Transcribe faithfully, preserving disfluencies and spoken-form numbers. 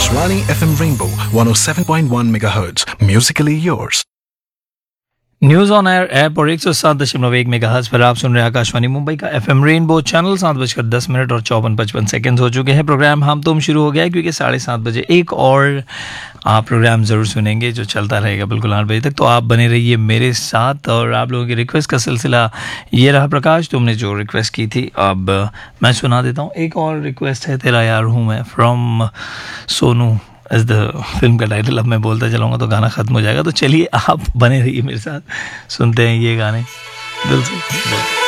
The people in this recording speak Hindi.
Akashvani F M Rainbow one oh seven point one megahertz. Musically yours. News on air app और एक सौ सात दशमलव एक मेगाहर्ट्ज पर आप सुन रहे हैं आकाशवाणी मुंबई का एफएम रेनबो चैनल। सात बजकर दस मिनट और चौवन पचपन सेकंड्स हो चुके हैं। प्रोग्राम हम तुम शुरू हो गया है क्योंकि साढ़े सात बजे एक और आप प्रोग्राम ज़रूर सुनेंगे जो चलता रहेगा बिल्कुल आठ बजे तक। तो आप बने रहिए मेरे साथ। और आप लोगों की रिक्वेस्ट का सिलसिला ये रहा। प्रकाश, तुमने जो रिक्वेस्ट की थी अब मैं सुना देता हूँ। एक और रिक्वेस्ट है, तेरा यार हूँ मैं, from Sonu as the film का टाइटल। अब मैं बोलता चलाऊँगा तो गाना ख़त्म हो जाएगा। तो चलिए आप बने रहिए मेरे साथ, सुनते हैं ये गाने दिल से।